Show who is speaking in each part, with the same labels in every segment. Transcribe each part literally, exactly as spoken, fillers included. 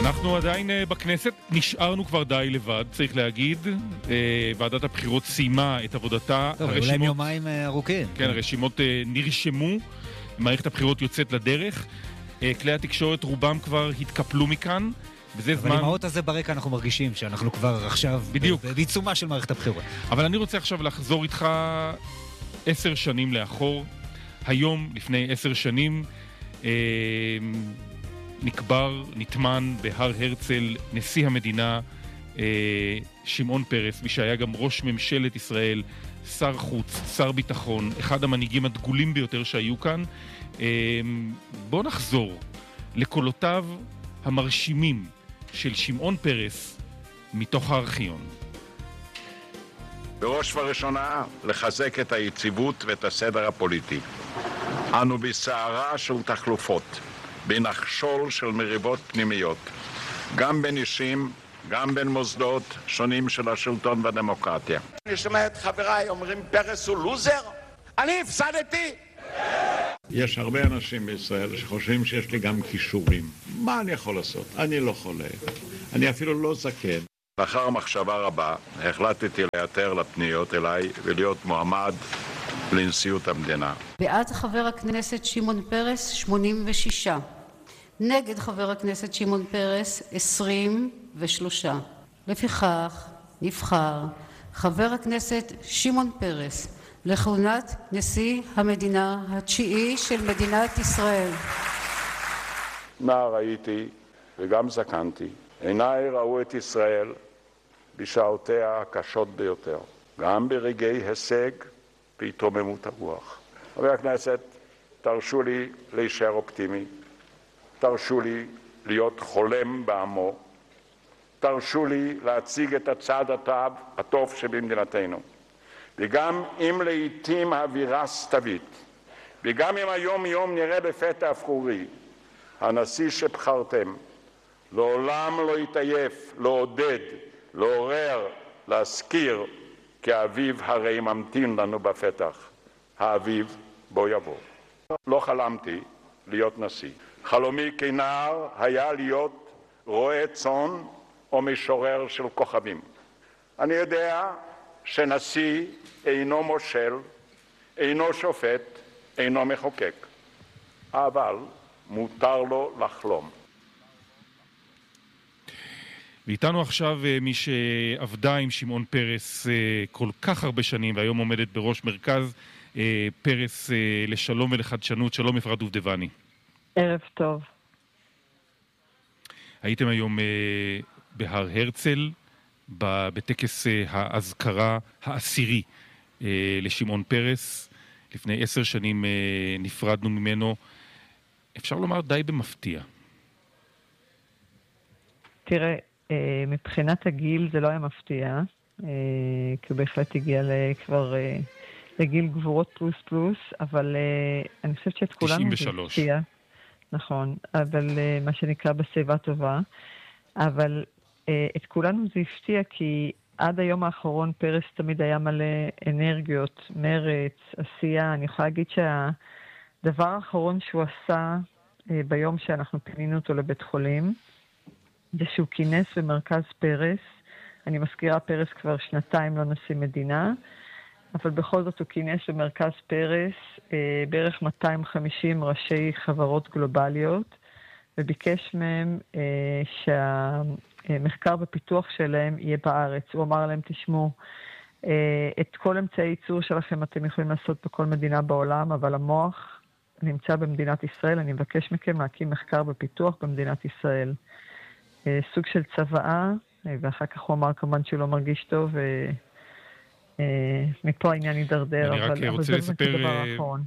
Speaker 1: אנחנו עדיין בכנסת, נשארנו כבר די לבד, צריך להגיד. ועדת הבחירות סיימה את עבודתה.
Speaker 2: טוב, הרשימות... אולי יומיים ארוכים.
Speaker 1: כן, הרשימות נרשמו, מערכת הבחירות יוצאת לדרך. כלי התקשורת רובם כבר התקפלו מכאן. וזה זמן...
Speaker 2: אבל עם האות הזה ברקע אנחנו מרגישים שאנחנו כבר עכשיו
Speaker 1: בדיוק.
Speaker 2: בעיצומה של מערכת הבחירות.
Speaker 1: אבל אני רוצה עכשיו לחזור איתך עשר שנים לאחור. היום, לפני עשר שנים, אה... נקבר, נטמן בהר הרצל נשיא המדינה אה, שמעון פרס, מי שהיה גם ראש ממשלת ישראל, שר חוץ, שר ביטחון, אחד המנהיגים הדגולים ביותר שהיו כאן. אה, בוא נחזור לקולותיו המרשימים של שמעון פרס מתוך הארכיון.
Speaker 3: בראש ובראשונה לחזק את היציבות ואת הסדר הפוליטי. אנו בסערה של תחלופות, בנחשול של מריבות פנימיות, גם בין אישים, גם בין מוסדות שונים של השלטון והדמוקרטיה.
Speaker 4: אני שומע את חבריי אומרים פרס הוא לוזר? אני הפסדתי!
Speaker 3: יש הרבה אנשים בישראל שחושבים שיש לי גם כישורים. מה אני יכול לעשות? אני לא חולה. אני אפילו לא זקן. לאחר מחשבה רבה, החלטתי להיעתר לפניות אליי ולהיות מועמד לנשיאות המדינה.
Speaker 5: בעד חבר הכנסת שמעון פרס שמונים ושש, נגד חבר הכנסת שמעון פרס עשרים ושלוש. לפיכך נבחר חבר הכנסת שמעון פרס לכהונת נשיא המדינה התשיעי של מדינת ישראל.
Speaker 3: נער הייתי וגם זקנתי. עיניי ראו את ישראל בשעותיה הקשות ביותר, גם ברגעי הישג והתרוממות הרוח. חבר הכנסת, תרשו לי להישאר אופטימי, תרשו לי להיות חולם בעמו, תרשו לי להציג את הצד הטוב, הטוב שבמדינתנו. וגם אם לעתים האווירה סתווית, וגם אם היום יום נראה בפתע אפרורי, הנשיא שבחרתם לעולם לא יתעייף, לעודד, לעורר, להזכיר, כי האביב הרי ממתין לנו בפתח. האביב בו יבוא. לא חלמתי להיות נשיא. חלומי כנער היה להיות רועה צאן או משורר של כוכבים. אני יודע שנשיא אינו מושל, אינו שופט, אינו מחוקק. אבל מותר לו לחלום.
Speaker 1: ואיתנו עכשיו מי שעבדה עם שמעון פרס כל כך הרבה שנים והיום עומדת בראש מרכז פרס לשלום ולחדשנות. שלום אפרת דובדבני.
Speaker 6: ערב טוב.
Speaker 1: הייתם היום בהר הרצל בטקס האזכרה העשירי לשמעון פרס. לפני עשר שנים נפרדנו ממנו. אפשר לומר די במפתיע.
Speaker 6: תראה, מבחינת הגיל זה לא היה מפתיע, כי הוא בהחלט הגיע כבר לגיל גבורות פלוס פלוס, אבל אני חושבת שאת כולנו זה הפתיע. נכון, אבל מה שנקרא בשיבה טובה, אבל את כולנו זה הפתיע כי עד היום האחרון פרס תמיד היה מלא אנרגיות, מרץ, עשייה. אני יכולה להגיד שהדבר האחרון שהוא עשה ביום שאנחנו פינינו אותו לבית חולים, זה שהוא כינס במרכז פרס. אני מזכירה, פרס כבר שנתיים לא נשיא מדינה, אבל בכל זאת הוא כינס במרכז פרס אה, בערך מאתיים וחמישים ראשי חברות גלובליות, וביקש מהם אה, שהמחקר ופיתוח שלהם יהיה בארץ. הוא אמר להם, תשמעו, אה, את כל אמצעי ייצור שלכם אתם יכולים לעשות בכל מדינה בעולם, אבל המוח נמצא במדינת ישראל, אני מבקש מכם להקים מחקר ופיתוח במדינת ישראל. סוג של צבאה, ואחר כך הוא אמר כמובן שהוא לא מרגיש טוב, ומפה העניין יידרדר, אבל זה באמת הדבר האחרון.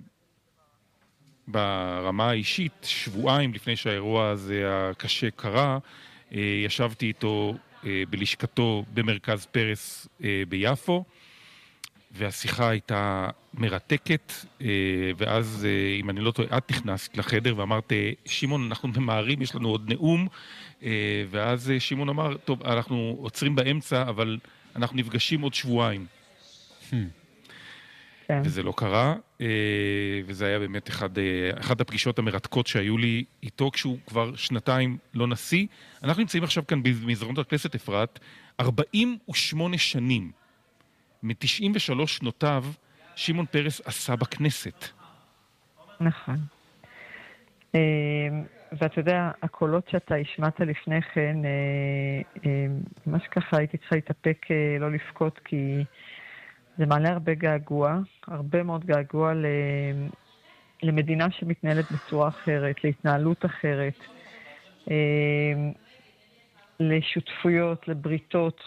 Speaker 1: ברמה האישית, שבועיים לפני שהאירוע הזה הקשה קרה, ישבתי איתו בלשכתו במרכז פרס ביפו, והשיחה הייתה מרתקת, ואז, אם אני לא טועה, את נכנסת לחדר ואמרת, שמעון, אנחנו ממהרים, יש לנו עוד נאום, ואז שמעון אמר, טוב, אנחנו עוצרים באמצע, אבל אנחנו נפגשים עוד שבועיים.
Speaker 6: כן.
Speaker 1: וזה לא קרה, וזה היה באמת אחד, אחד הפגישות המרתקות שהיו לי איתו כשהוא כבר שנתיים לא נשיא. אנחנו נמצאים עכשיו כאן במסדרונות הכנסת, אפרת, ארבעים ושמונה שנים, מ-תשעים ושלוש שנותיו, שמעון פרס עשה בכנסת.
Speaker 6: נכון. ואתה יודע, הקולות שאתה השמעת לפני כן, ממש ככה הייתי צריכה להתאפק לא לפקוט, כי זה מעלה הרבה געגוע, הרבה מאוד געגוע למדינה שמתנהלת בצורה אחרת, להתנהלות אחרת, לשותפויות, לבריתות,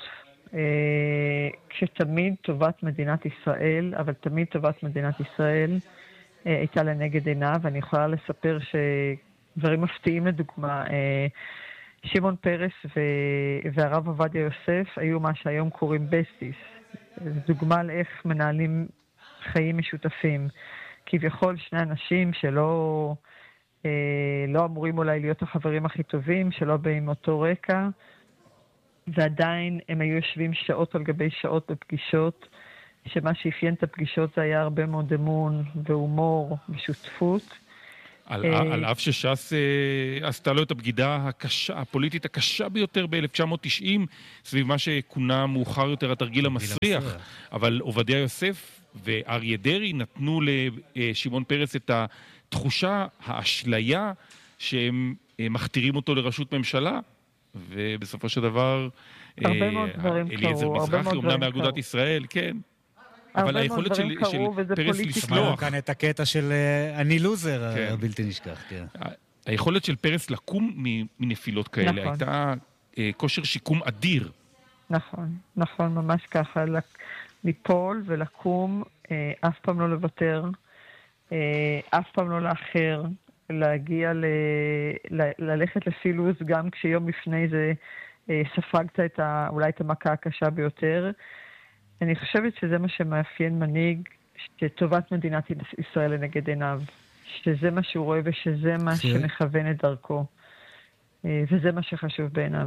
Speaker 6: כשתמיד טובת מדינת ישראל, אבל תמיד טובת מדינת ישראל הייתה לנגד עיניו, ואני יכולה לספר שדברים מפתיעים לדוגמה, שמעון פרס והרב עובדיה יוסף היו מה שהיום קוראים בסטיס. זו דוגמה לאיך מנהלים חיים משותפים. כביכול שני אנשים שלא לא אמורים אולי להיות החברים הכי טובים, שלא באים מאותו רקע, ועדיין הם היו יושבים שעות על גבי שעות בפגישות, שמה שאפיין את הפגישות זה היה הרבה מאוד אמון והומור ושותפות.
Speaker 1: על אף שש"ס עשתה לו את הבגידה הקשה, הפוליטית הקשה ביותר ב-אלף תשע מאות תשעים, סביב מה שכונה מאוחר יותר התרגיל המסריח, אבל עובדיה יוסף ואריה דרעי נתנו לשמעון פרס את התחושה, האשליה, שהם מכתירים אותו לראשות ממשלה, ובסופו של דבר אליעזר מזרחי, אומנם מאגודת ישראל, כן. אבל היכולת של פרס לסלוח...
Speaker 2: כאן את הקטע של אני לוזר, הבלתי נשכח, כן.
Speaker 1: היכולת של פרס לקום מנפילות כאלה הייתה כושר שיקום אדיר.
Speaker 6: נכון, נכון, ממש ככה. ליפול ולקום, אף פעם לא לוותר, אף פעם לא לאחר, להגיע, ללכת לפי לוז, גם כשיום לפני זה ספגת אולי את המכה הקשה ביותר. אני חושבת שזה מה שמאפיין מנהיג, שטובת מדינת ישראל לנגד עיניו, שזה מה שהוא רואה ושזה מה שמכוון את דרכו, וזה מה שחשוב בעיניו.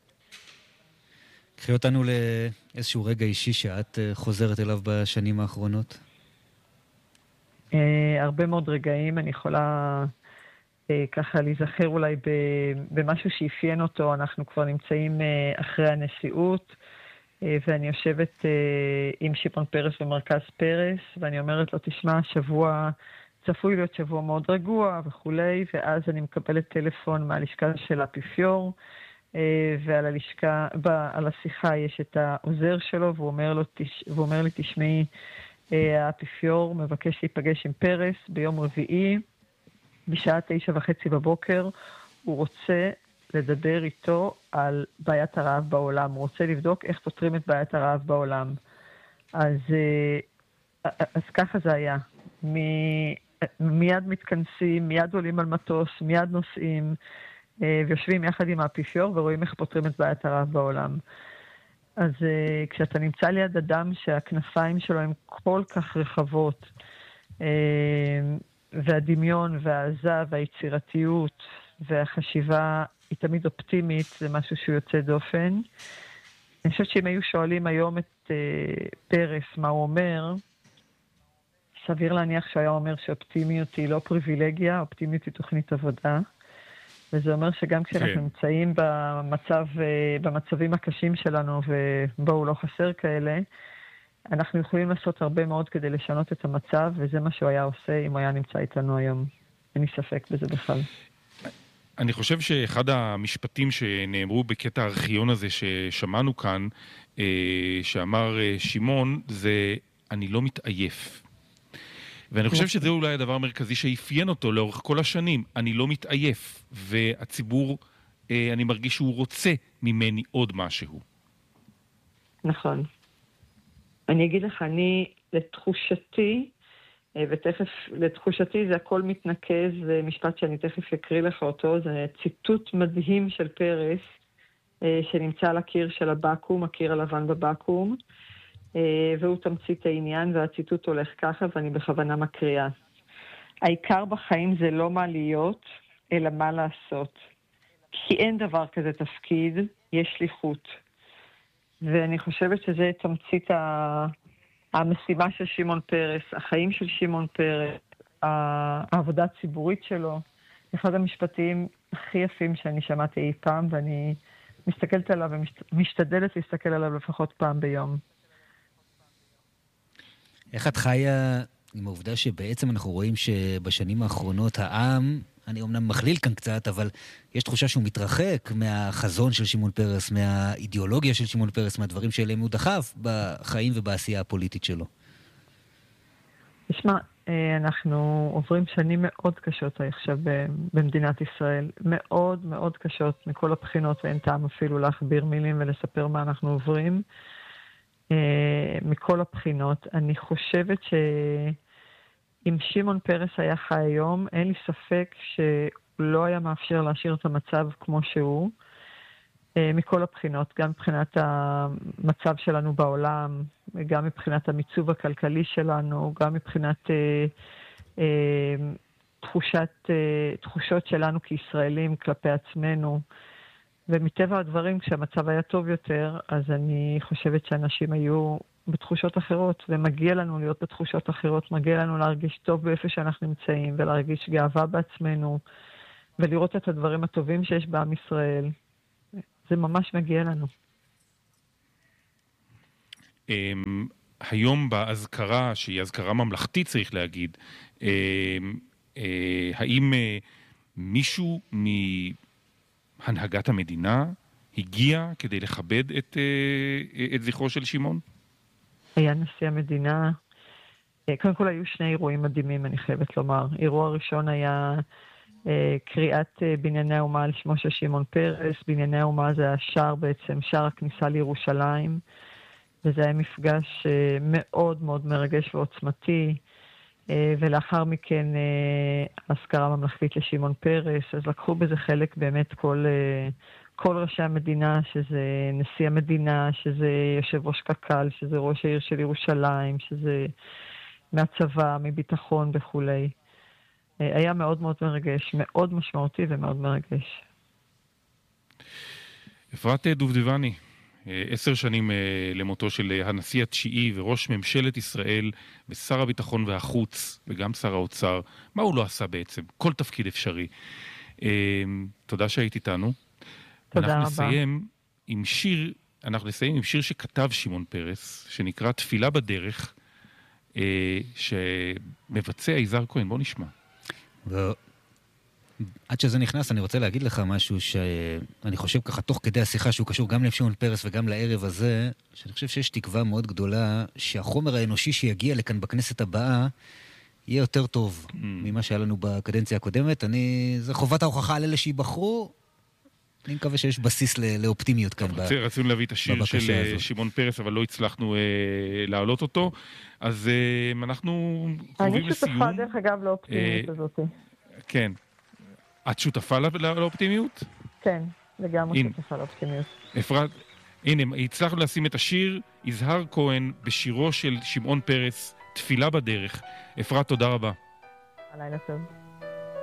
Speaker 2: קחי אותנו לאיזשהו רגע אישי שאת חוזרת אליו בשנים האחרונות.
Speaker 6: הרבה מאוד רגעים, אני יכולה ככה להיזכר אולי במשהו שאפיין אותו. אנחנו כבר נמצאים אחרי הנשיאות, ואני יושבת עם שמעון פרס במרכז פרס, ואני אומרת לו, תשמע, שבוע, צפוי להיות שבוע מאוד רגוע וכולי, ואז אני מקבלת טלפון מהלשכה של האפיפיור, ועל הלשכה, על השיחה יש את העוזר שלו, והוא אומר, לו, והוא אומר לי, תשמעי, האפיפיור מבקש להיפגש עם פרס ביום רביעי, בשעה תשע וחצי בבוקר, הוא רוצה לדבר איתו על בעיית הרעב בעולם. הוא רוצה לבדוק איך פותרים את בעיית הרעב בעולם. אז, אז ככה זה היה. מ, מיד מתכנסים, מיד עולים על מטוס, מיד נוסעים, ויושבים יחד עם האפיפיור ורואים איך פותרים את בעיית הרעב בעולם. אז כשאתה נמצא ליד אדם שהכנפיים שלו הן כל כך רחבות, והדמיון והעזה והיצירתיות והחשיבה היא תמיד אופטימית, זה משהו שהוא יוצא דופן. אני חושבת שאם היו שואלים היום את פרס מה הוא אומר, סביר להניח שהיה אומר שאופטימיות היא לא פריבילגיה, אופטימיות היא תוכנית עבודה. וזה אומר שגם כשאנחנו נמצאים במצב, במצבים הקשים שלנו, ובואו לא חסר כאלה, אנחנו יכולים לעשות הרבה מאוד כדי לשנות את המצב, וזה מה שהוא היה עושה אם הוא היה נמצא איתנו היום. אין לי ספק בזה בכלל.
Speaker 1: אני חושב שאחד המשפטים שנאמרו בקטע הארכיון הזה ששמענו כאן, שאמר שמעון, זה אני לא מתעייף. ואני חושב שזה אולי הדבר המרכזי שאפיין אותו לאורך כל השנים. אני לא מתעייף, והציבור, אני מרגיש שהוא רוצה ממני עוד משהו.
Speaker 6: נכון. אני אגיד לך, אני, לתחושתי, ותכף, לתחושתי זה הכל מתנקז, זה משפט שאני תכף אקריא לך אותו, זה ציטוט מדהים של פרס, שנמצא על הקיר של הבקום, הקיר הלבן בבקום, והוא תמצית העניין, והציטוט הולך ככה, ואני בכוונה מקריאה. העיקר בחיים זה לא מה להיות, אלא מה לעשות. כי אין דבר כזה תפקיד, יש שליחות. ואני חושבת שזה תמצית ה... המשימה של שמעון פרס, החיים של שמעון פרס, העבודה הציבורית שלו, אחד המשפטים הכי יפים שאני שמעתי אי פעם, ואני מסתכלת עליו ומשתדלת להסתכל עליו לפחות פעם ביום.
Speaker 2: איך את חיה עם העובדה שבעצם אנחנו רואים שבשנים האחרונות העם, אני אומנם מכליל כאן קצת, אבל יש תחושה שהוא מתרחק מהחזון של שמעון פרס, מהאידיאולוגיה של שמעון פרס, מהדברים שאליהם הוא דחף בחיים ובעשייה הפוליטית שלו.
Speaker 6: תשמע, אנחנו עוברים שנים מאוד קשות עכשיו במדינת ישראל, מאוד מאוד קשות מכל הבחינות, ואין טעם אפילו להכביר מילים ולספר מה אנחנו עוברים. מכל הבחינות, אני חושבת שאם שמעון פרס היה חי היום, אין לי ספק שהוא לא היה מאפשר להשאיר את המצב כמו שהוא, מכל הבחינות, גם מבחינת המצב שלנו בעולם, גם מבחינת המיצוב הכלכלי שלנו, גם מבחינת אה, אה, תחושת, אה, תחושות שלנו כישראלים כלפי עצמנו. ומטבע הדברים, כשהמצב היה טוב יותר, אז אני חושבת שאנשים היו בתחושות אחרות, ומגיע לנו להיות בתחושות אחרות, מגיע לנו להרגיש טוב באיפה שאנחנו נמצאים, ולהרגיש גאווה בעצמנו, ולראות את הדברים הטובים שיש בעם ישראל. זה ממש מגיע לנו.
Speaker 1: היום בהזכרה, שהיא הזכרה ממלכתית צריך להגיד, האם מישהו מהנהגת המדינה הגיע כדי לכבד את, את זכרו של שמעון?
Speaker 6: היה נשיא המדינה. קודם כל היו שני אירועים מדהימים, אני חייבת לומר. אירוע ראשון היה קריאת בנייני האומה על שמו של שמעון פרס. בנייני האומה זה השער בעצם, שער הכניסה לירושלים. וזה היה מפגש מאוד מאוד מרגש ועוצמתי, ולאחר מכן הזכרה ממלכתית לשמעון פרס, אז לקחו בזה חלק באמת כל, כל ראשי המדינה, שזה נשיא המדינה, שזה יושב ראש קק"ל, שזה ראש העיר של ירושלים, שזה מהצבא, מביטחון וכו'. היה מאוד מאוד מרגש, מאוד משמעותי ומאוד מרגש.
Speaker 1: אפרת דובדבני, עשר שנים למותו של הנשיא התשיעי וראש ממשלת ישראל ושר הביטחון והחוץ וגם שר האוצר. מה הוא לא עשה בעצם? כל תפקיד אפשרי. תודה שהיית איתנו.
Speaker 6: תודה רבה.
Speaker 1: אנחנו נסיים עם שיר, אנחנו נסיים עם שיר שכתב שמעון פרס, שנקרא תפילה בדרך, שמבצע יזהר כהן. בוא נשמע.
Speaker 2: ו... עד שזה נכנס, אני רוצה להגיד לך משהו שאני חושב ככה תוך כדי השיחה שהוא קשור גם לשמעון פרס וגם לערב הזה, שאני חושב שיש תקווה מאוד גדולה שהחומר האנושי שיגיע לכאן בכנסת הבאה יהיה יותר טוב mm. ממה שהיה לנו בקדנציה הקודמת. אני, זה חובת ההוכחה על אלה שיבחרו. אני מקווה שיש בסיס לאופטימיות כאן.
Speaker 1: ב... רצינו להביא את השיר של הזאת. שמעון פרס, אבל לא הצלחנו אה, להעלות אותו. אז אה, אנחנו קרובים לסיום.
Speaker 6: אני שותפה דרך אגב לאופטימיות אה, הזאת.
Speaker 1: כן. את שותפה לאופטימיות?
Speaker 6: כן, לגמרי שותפה לאופטימיות.
Speaker 1: אפרת, הנה, הצלחנו לשים את השיר יזהר כהן בשירו של שמעון פרס, תפילה בדרך. אפרת, תודה רבה.
Speaker 6: הלילה טוב.